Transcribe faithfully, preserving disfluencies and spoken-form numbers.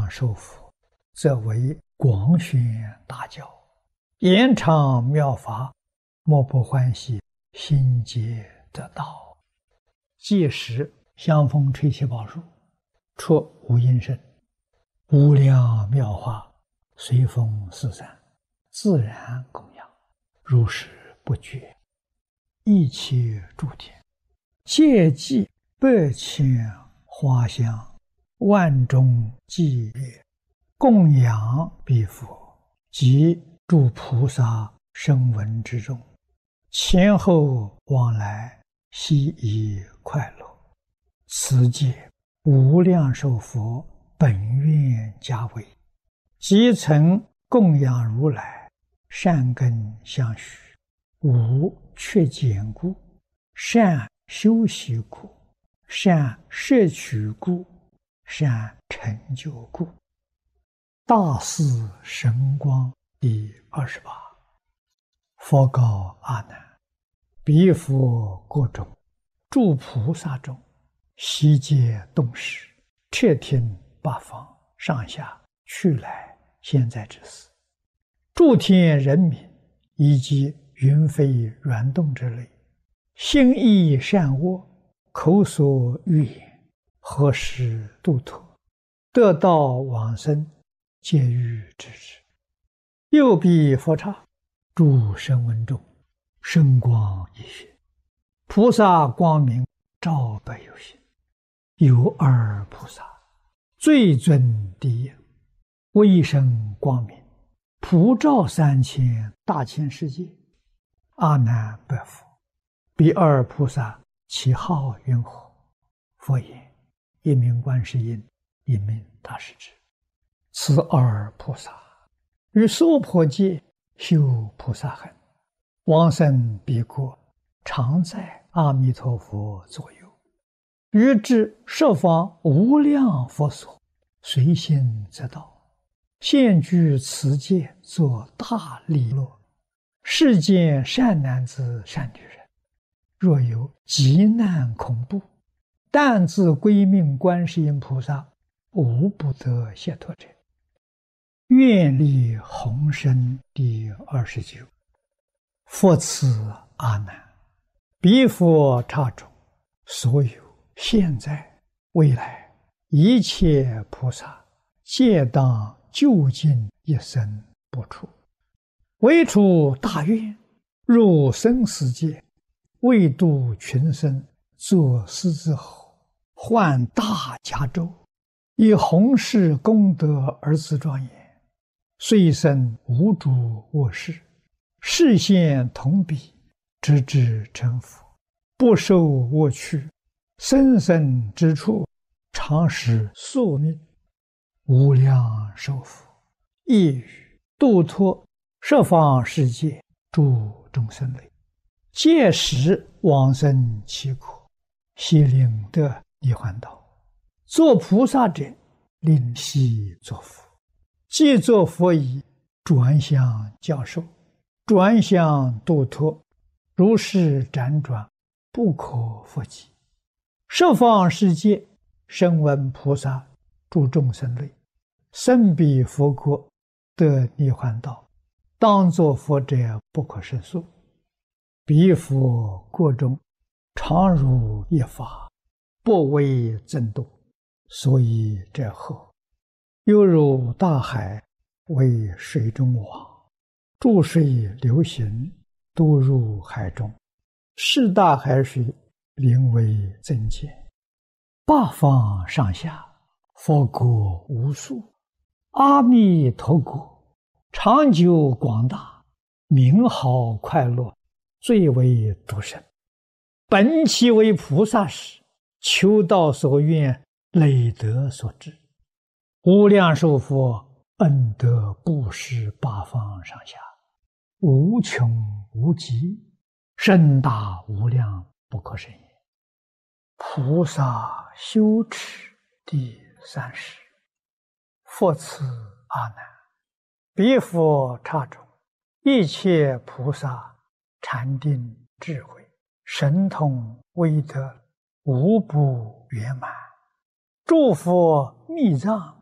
量寿佛，则为广宣大教，延长妙法，莫不欢喜，心皆得道。届时香风吹起宝树，出无音声，无量妙法随风四散，自然供养，如是不绝。一切诸天皆祭百千花香，万众伎乐，供养彼佛及诸菩萨声闻之众，前后往来，悉以快乐。此界无量寿佛本愿家为，即曾供养如来，善根相续，无缺减故，善修习故，善摄取故，善成就故。大士神光第二十八。佛告阿难：彼佛国中，诸菩萨中，悉皆动识，彻听八方上下去来现在之事，诸天人民以及云飞软动之类，心意善恶，口所欲言，何时度脱，得道往生，皆欲知之。右彼佛刹，诸声闻众，声光一现，菩萨光明照百有心。有二菩萨，最尊第一，威声光明，普照三千大千世界。阿难白佛：彼二菩萨其号云何？佛言：一名观世音，一名大势至。此二菩萨于娑婆界修菩萨行，往生彼国，常在阿弥陀佛左右，于至十方无量佛所，随心则到，现居此界，作大利乐。世间善男子善女人，若有急难恐怖，但自归命观世音菩萨，无不得解脱者。愿力宏深第二十九。佛此阿难：彼佛刹中，所有现在未来一切菩萨，皆当究竟一生不出，为出大愿，入生死界，为度群生，作狮子吼，换大迦州，以弘誓功德而自庄严，虽生无诸恶事，示现同彼，直至成佛，不受恶趣，生生之处，常使宿命。无量寿佛亦语度脱十方世界诸众生类，届时往生其国，悉令得涅槃道。作菩萨者，令悉作佛。既作佛已，转向教授，转向度脱，如是辗转，不可复计。十方世界声闻菩萨诸众生类，生彼佛国，得涅槃道，当作佛者不可胜数。彼佛国中，常如一法，不为增度，所以者何？犹如大海为水中网，注水流行，都入海中，是大海水灵为增减。八方上下佛国无数，阿弥陀国长久广大，名好快乐，最为独生。本其为菩萨时，求道所愿，累德所致。无量寿佛恩德布施八方上下，无穷无极，深大无量，不可胜也。菩萨修持第三十。佛此阿难：彼佛刹中，一切菩萨禅定智慧神通威德，无不圆满。诸佛密藏